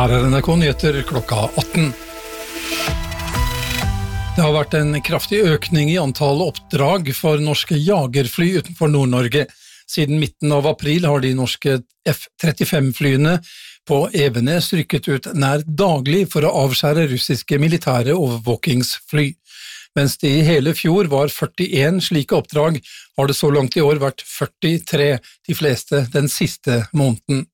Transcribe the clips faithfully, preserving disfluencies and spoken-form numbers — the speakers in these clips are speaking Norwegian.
Her er N R K Nyheter klokka atten. Det har vært en kraftig økning i antall oppdrag for norske jagerfly utenfor Nord-Norge. Siden midten av april har de norske F trettifem-flyene på Evenes rykket ut nær daglig for å avskjære russiske militære overvåkingsfly. Mens det i hele fjor var førtien slike oppdrag, har det så langt i år vært førtitre, de fleste den siste måneden.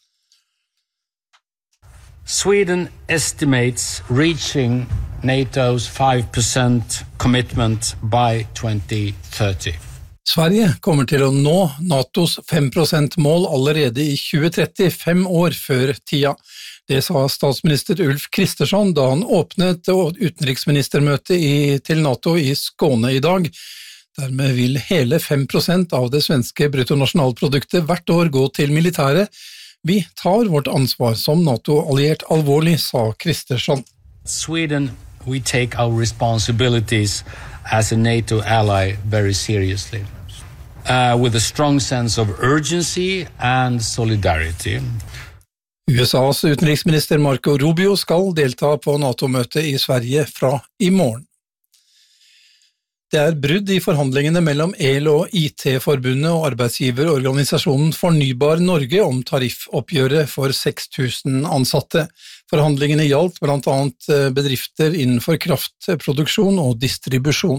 Sweden estimates reaching NATO's five percent commitment by twenty thirty. Sverige kommer til å nå NATOs fem prosent mål allerede i tjue tretti, fem år før tida. Det sa statsminister Ulf Kristersson da han åpnet utenriksministermøtet i, til NATO i Skåne i dag. Dermed vil hele fem prosent av det svenske bruttonasjonalproduktet hvert år gå til militæret. Vi tar vårt ansvar som NATO-alliert alvorlig, sa Kristersson. Sweden, we take our responsibilities as a NATO ally very seriously, uh, with a strong sense of urgency and solidarity. U S A's utenriksminister Marco Rubio skal delta på NATO-møtet i Sverige fra i morgen. Det er brudd i forhandlingene mellom EL og I T-forbundet og arbeidsgiverorganisasjonen Fornybar Norge om tariffoppgjøret for seks tusen ansatte. Forhandlingene gjaldt blant annet bedrifter innenfor kraftproduksjon og distribusjon.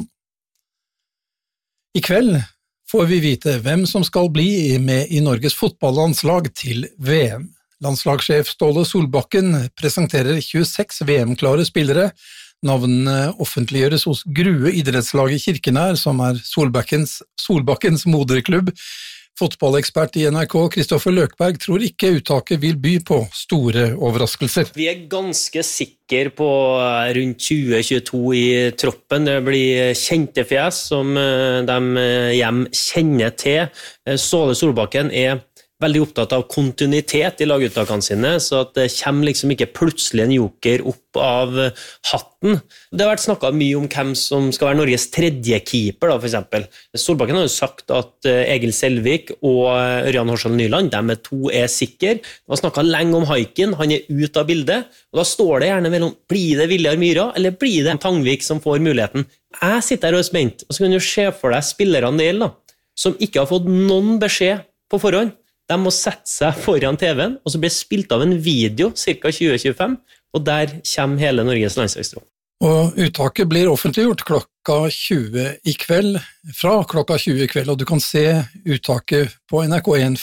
I kveld får vi vite hvem som skal bli med i Norges fotballandslag til V M. Landslagssjef Ståle Solbakken presenterer tjueseks V M-klare spillere. Navnene offentliggjøres hos Grue idrettslag i Kirkenær, som er Solbakkens, Solbakkens moderklubb. Fotballekspert i N R K, Kristoffer Løkberg, tror ikke uttaket vil by på store overraskelser. Vi er ganske sikre på rundt tjue tjueto i troppen. Det blir kjente fjes som de hjem kjenner til. Ståle Solbakken er veldig opptatt av kontinuitet i laguttakene sine, så at det kommer liksom ikke plutselig en joker opp av hatten. Det har vært snakket mye om hvem som skal være Norges tredje keeper, da, for eksempel. Solbakken har jo sagt at Egil Selvik og Ørjan Horsdal Nyland, de er to er sikre. Det har snakket lenge om Haiken, han er ute av bildet, og da står det gjerne mellom, blir det Viljar Myhra, eller blir det Tangvik som får muligheten? Jeg sitter her og er spent, og så kan du se for deg spillerne det gjelder, da, som ikke har fått noen beskjed på forhånd. De må sette seg foran T V-en, og så blir spilt av en video, ca. tjue tjuefem, og der kommer hele Norges landslagstropp. Og uttaket blir offentliggjort klokka tjue i kveld, fra klokka tjue i kveld, og du kan se uttaket på N R K en